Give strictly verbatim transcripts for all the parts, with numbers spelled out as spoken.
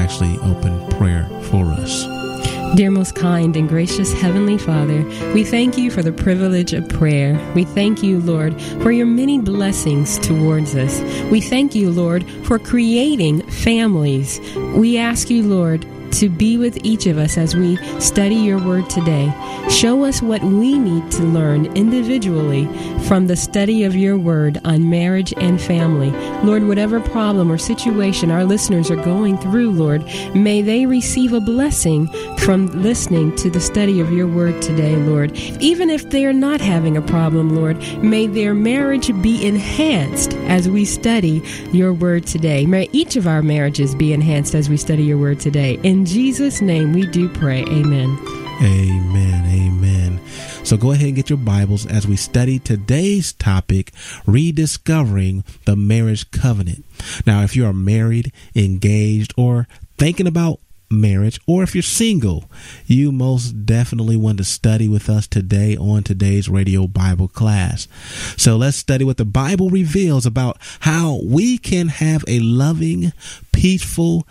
actually open prayer for us. Dear most kind and gracious Heavenly Father, we thank you for the privilege of prayer. We thank you, Lord, for your many blessings towards us. We thank you, Lord, for creating families. We ask you, Lord, to be with each of us as we study your word today. Show us what we need to learn individually from the study of your word on marriage and family. Lord, whatever problem or situation our listeners are going through, Lord, may they receive a blessing from listening to the study of your word today, Lord. Even if they are not having a problem, Lord, may their marriage be enhanced as we study your word today. May each of our marriages be enhanced as we study your word today. In Jesus' name we do pray. Amen. Amen. Amen. So go ahead and get your Bibles as we study today's topic, rediscovering the marriage covenant. Now, if you are married, engaged, or thinking about marriage, or if you're single, you most definitely want to study with us today on today's radio Bible class. So let's study what the Bible reveals about how we can have a loving, peaceful,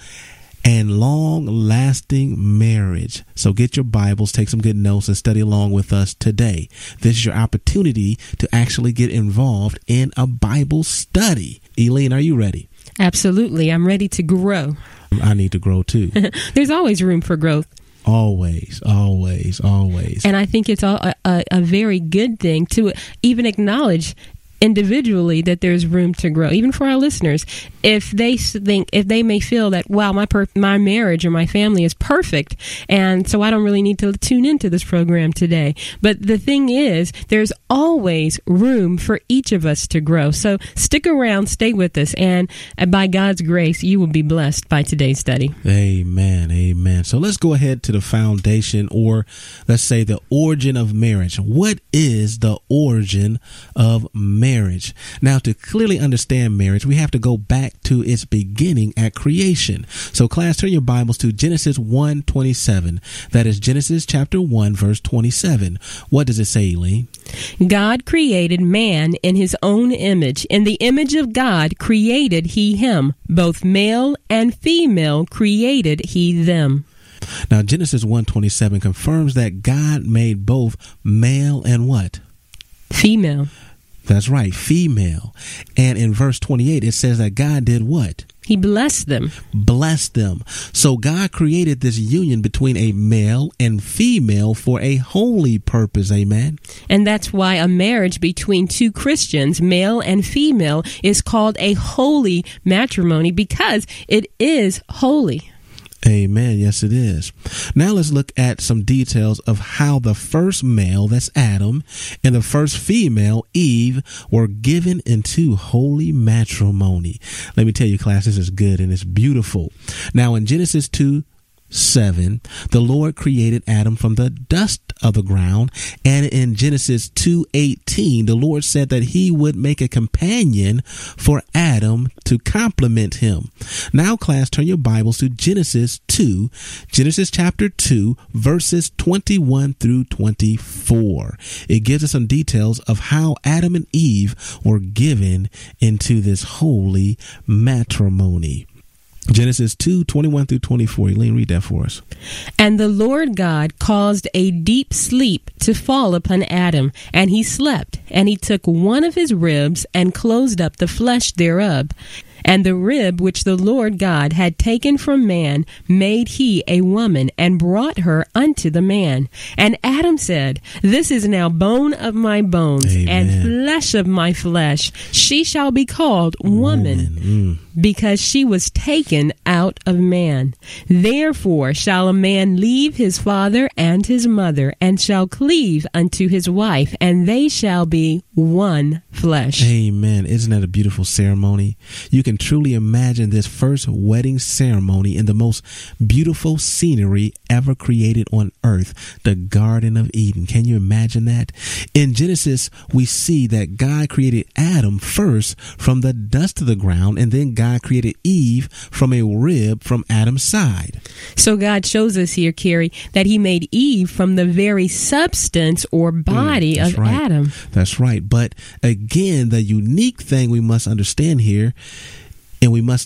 and long-lasting marriage. So get your Bibles, take some good notes, and study along with us today. This is your opportunity to actually get involved in a Bible study. Eileen, are you ready? Absolutely. I'm ready to grow. I need to grow too. There's always room for growth. Always, always, always. And I think it's all a, a, a very good thing to even acknowledge individually that there's room to grow, even for our listeners. If they think, if they may feel that, wow, my per- my marriage or my family is perfect, and so I don't really need to tune into this program today. But the thing is, there's always room for each of us to grow. So stick around, stay with us, and by God's grace, you will be blessed by today's study. Amen. Amen. So let's go ahead to the foundation, or let's say the origin of marriage. What is the origin of marriage? Marriage. Now, to clearly understand marriage, we have to go back to its beginning at creation. So, class, turn your Bibles to Genesis one twenty-seven. That is Genesis chapter one, verse twenty-seven. What does it say, Eileen? God created man in his own image. In the image of God created he him. Both male and female created he them. Now, Genesis one twenty-seven confirms that God made both male and what? Female. That's right, female. And in verse twenty-eight, it says that God did what? He blessed them. Blessed them. So God created this union between a male and female for a holy purpose. Amen. And that's why a marriage between two Christians, male and female, is called a holy matrimony, because it is holy. Amen. Yes, it is. Now let's look at some details of how the first male, that's Adam, and the first female, Eve, were given into holy matrimony. Let me tell you, class, this is good and it's beautiful. Now in Genesis two seven, the Lord created Adam from the dust of the ground, and in Genesis two eighteen, the Lord said that he would make a companion for Adam to complement him. Now, class, turn your Bibles to Genesis two, Genesis chapter two, verses twenty-one through twenty-four. It gives us some details of how Adam and Eve were given into this holy matrimony. Genesis two, twenty-one through twenty-four. Eileen, read that for us. And the Lord God caused a deep sleep to fall upon Adam, and he slept, and he took one of his ribs and closed up the flesh thereof. And the rib which the Lord God had taken from man made he a woman, and brought her unto the man. And Adam said, This is now bone of my bones, Amen. And flesh of my flesh. She shall be called woman, woman. Mm. because she was taken out of man. Therefore shall a man leave his father and his mother, and shall cleave unto his wife, and they shall be one flesh. Amen. Isn't that a beautiful ceremony? You can truly imagine this first wedding ceremony in the most beautiful scenery ever created on earth, the Garden of Eden. Can you imagine that? In Genesis, we see that God created Adam first from the dust of the ground, and then God created Eve from a rib from Adam's side. So God shows us here, Carrie, that he made Eve from the very substance or body mm, of right. Adam. That's right. But again, the unique thing we must understand here, and we must